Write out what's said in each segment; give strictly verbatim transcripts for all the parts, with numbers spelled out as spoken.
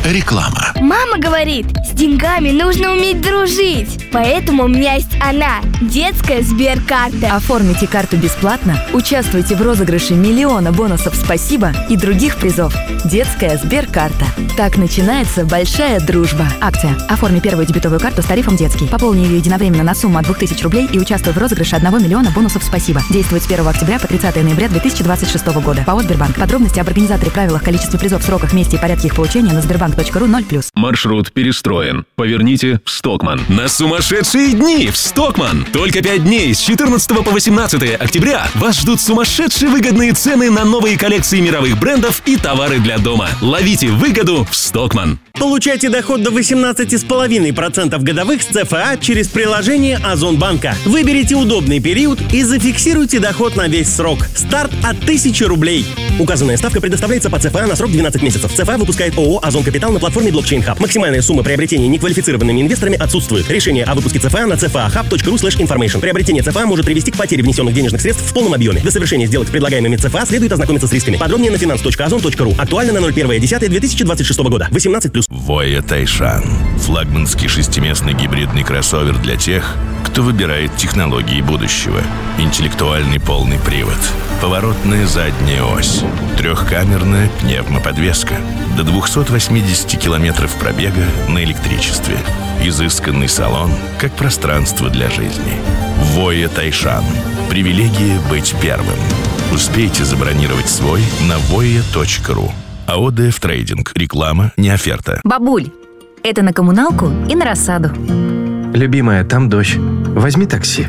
Реклама. Мама говорит, с деньгами нужно уметь дружить. Поэтому у меня есть она, детская Сберкарта. Оформите карту бесплатно, участвуйте в розыгрыше миллиона бонусов «Спасибо» и других призов. Детская Сберкарта. Так начинается большая дружба. Акция. Оформи первую дебетовую карту с тарифом «Детский». Пополни ее единовременно на сумму от двух тысяч рублей и участвуй в розыгрыше одного миллиона бонусов «Спасибо». Действует с первого октября по тридцатое ноября две тысячи двадцать шестого года. ПАО «Сбербанк». Подробности об организаторе, правилах, количестве призов, сроках, месте и порядке их получения на сбербанк точка ру ноль плюс. Маршрут перестроен. Поверните в Стокман. На сумасшедшие дни в Стокман! Только пять дней с четырнадцатого по восемнадцатое октября вас ждут сумасшедшие выгодные цены на новые коллекции мировых брендов и товары для дома. Ловите выгоду в Стокман. Получайте доход до восемнадцать целых пять десятых процента годовых с ЦФА через приложение Озонбанка. Выберите удобный период и зафиксируйте доход на весь срок. Старт от тысячи рублей. Указанная ставка предоставляется по ЦФА на срок двенадцать месяцев. ЦФА выпускает ООО «Озон Капитал» на платформе Blockchain Hub. Максимальная сумма приобретения неквалифицированными инвесторами отсутствует. Решение о выпуске ЦФА на цфа хаб точка ру слэш информейшн. Приобретение ЦФА может привести к потере внесенных денежных средств в полном объеме. Для совершения сделок с предлагаемыми ЦФА следует ознакомиться с рисками. Подробнее на финанс точка озон точка ру. Актуально на ноль первое десятое две тысячи двадцать шестого года. восемнадцать плюс. Voya Taishan. Флагманский шестиместный гибридный кроссовер для тех, кто выбирает технологии будущего. Интеллектуальный полный привод. Поворотная задняя ось. Трехкамерная пневмоподвеска. До двухсот восьмидесяти километров пробега на электричестве. Изысканный салон, как пространство для жизни. Voya Taishan. Привилегия быть первым. Успейте забронировать свой на воя точка ру. АО-ДФ Трейдинг. Реклама, не оферта. Бабуль, это на коммуналку и на рассаду. Любимая, там дождь. Возьми такси.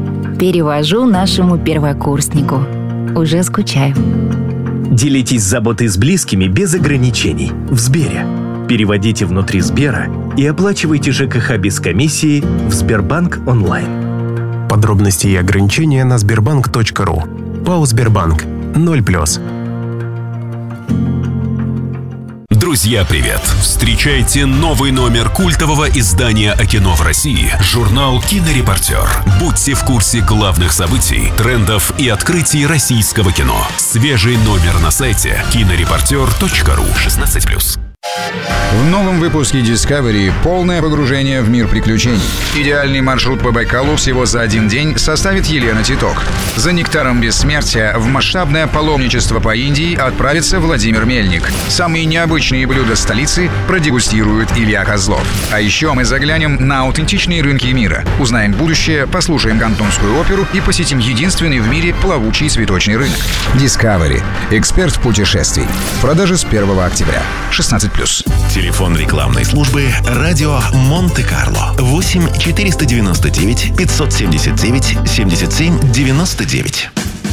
Перевожу нашему первокурснику. Уже скучаю. Делитесь заботой с близкими без ограничений. В Сбере. Переводите внутри Сбера и оплачивайте ЖКХ без комиссии в Сбербанк онлайн. Подробности и ограничения на сбербанк точка ру. ПАО «Сбербанк». ноль плюс. Друзья, привет! Встречайте новый номер культового издания о кино в России – журнал «Кинорепортер». Будьте в курсе главных событий, трендов и открытий российского кино. Свежий номер на сайте кинорепортер точка ру. шестнадцать плюс. В новом выпуске Discovery полное погружение в мир приключений. Идеальный маршрут по Байкалу всего за один день составит Елена Титок. За нектаром бессмертия в масштабное паломничество по Индии отправится Владимир Мельник. Самые необычные блюда столицы продегустирует Илья Козлов. А еще мы заглянем на аутентичные рынки мира, узнаем будущее, послушаем кантонскую оперу и посетим единственный в мире плавучий цветочный рынок. Discovery. Эксперт путешествий. Продажи с первого октября. шестнадцать плюс. Телефон рекламной службы «Радио Монте-Карло». восемь четыреста девяносто девять пятьсот семьдесят девять семьдесят семь девяносто девять.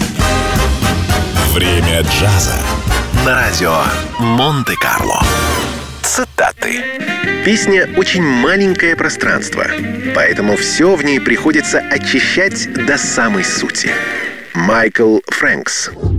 Время джаза на радио Монте-Карло. Цитаты. Песня очень маленькое пространство, поэтому все в ней приходится очищать до самой сути. Майкл Фрэнкс.